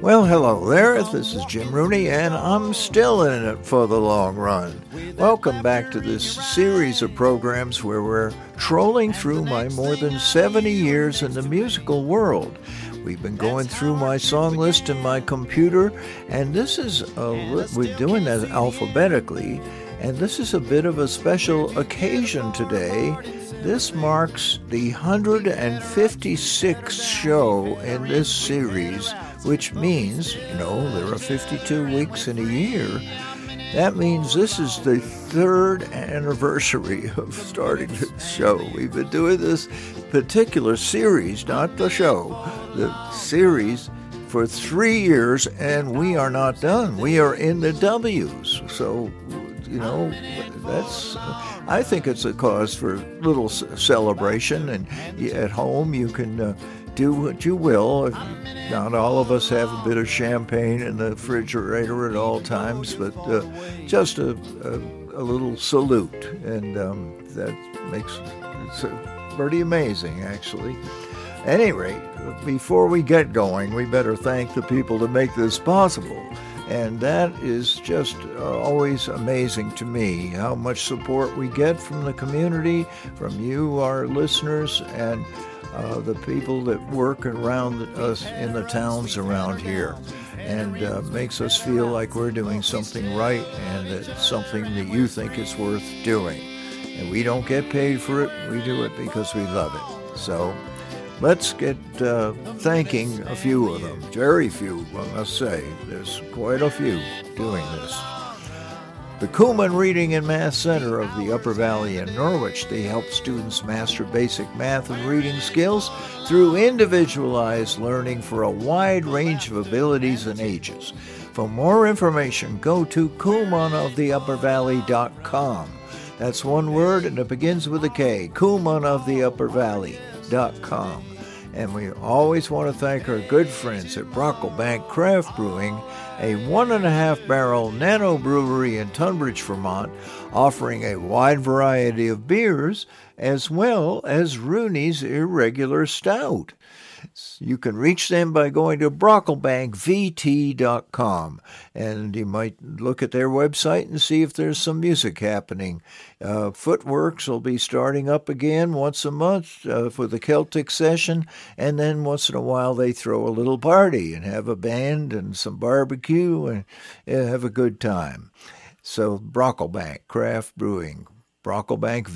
Well, hello there. This is Jim Rooney, and I'm still in it for the long run. Welcome back to this series of programs where we're trolling through my more than 70 years in the musical world. We've been going through my song list in my computer, and this is we're doing that alphabetically, and this is a bit of a special occasion today. This marks the 156th show in this series, which means, there are 52 weeks in a year. That means this is the third anniversary of starting the show. We've been doing this particular series, not the show, the series for 3 years, and we are not done. We are in the W's. So, I think it's a cause for a little celebration, and at home you can do what you will. Not all of us have a bit of champagne in the refrigerator at all times, but just a little salute, and that makes it pretty amazing, actually. At any rate, before we get going, we better thank the people that make this possible. And that is just always amazing to me, how much support we get from the community, from you, our listeners, and the people that work around us in the towns around here. And makes us feel like we're doing something right, and that it's something that you think is worth doing. And we don't get paid for it. We do it because we love it. So let's get thanking a few of them. Very few, I must say. There's quite a few doing this. The Kuhlman Reading and Math Center of the Upper Valley in Norwich. They help students master basic math and reading skills through individualized learning for a wide range of abilities and ages. For more information, go to KuhlmanoftheUpperValley.com. That's one word, and it begins with a K. KuhlmanoftheUpperValley.com. And we always want to thank our good friends at Brocklebank Craft Brewing, a 1.5-barrel nano brewery in Tunbridge, Vermont, offering a wide variety of beers, as well as Rooney's Irregular Stout. You can reach them by going to brocklebankvt.com, and you might look at their website and see if there's some music happening. Footworks will be starting up again once a month for the Celtic session, and then once in a while they throw a little party and have a band and some barbecue and have a good time. So Brocklebank Craft Brewing, Brocklebank